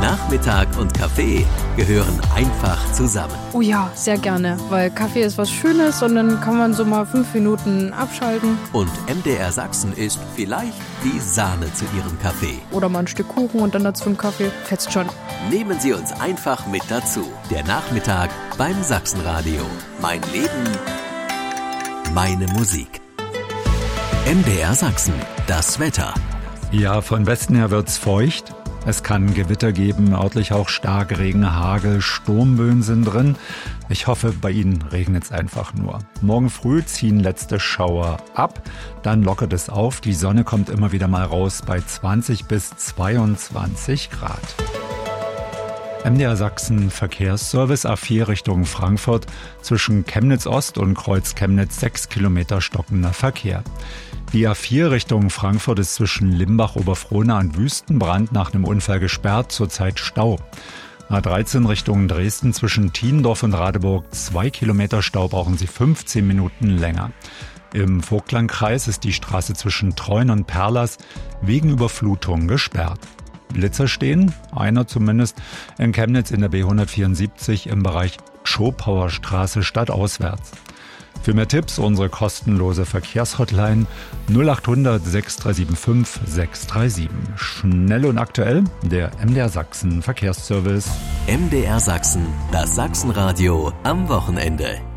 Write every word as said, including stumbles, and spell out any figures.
Nachmittag und Kaffee gehören einfach zusammen. Oh ja, sehr gerne, weil Kaffee ist was Schönes und dann kann man so mal fünf Minuten abschalten. Und M D R Sachsen ist vielleicht die Sahne zu Ihrem Kaffee. Oder mal ein Stück Kuchen und dann dazu einen Kaffee. Fetzt schon. Nehmen Sie uns einfach mit dazu. Der Nachmittag beim Sachsenradio. Mein Leben, meine Musik. M D R Sachsen, das Wetter. Ja, von Westen her wird's feucht. Es kann Gewitter geben, örtlich auch Starkregen, Hagel, Sturmböen sind drin. Ich hoffe, bei Ihnen regnet es einfach nur. Morgen früh ziehen letzte Schauer ab, dann lockert es auf. Die Sonne kommt immer wieder mal raus bei zwanzig bis zweiundzwanzig Grad. M D R Sachsen Verkehrsservice A vier Richtung Frankfurt. Zwischen Chemnitz Ost und Kreuz Chemnitz sechs Kilometer stockender Verkehr. Die A vier Richtung Frankfurt ist zwischen Limbach-Oberfrohna und Wüstenbrand nach einem Unfall gesperrt, zurzeit Stau. A dreizehn Richtung Dresden zwischen Tiendorf und Radeburg zwei Kilometer Stau, brauchen Sie fünfzehn Minuten länger. Im Vogtlandkreis ist die Straße zwischen Treuen und Perlas wegen Überflutung gesperrt. Blitzer stehen, einer zumindest, in Chemnitz in der B hundertvierundsiebzig im Bereich Schopauer Straße stadtauswärts. Für mehr Tipps unsere kostenlose Verkehrshotline null acht hundert sechs drei sieben fünf sechs drei sieben. Schnell und aktuell der M D R Sachsen Verkehrsservice. M D R Sachsen, das Sachsenradio am Wochenende.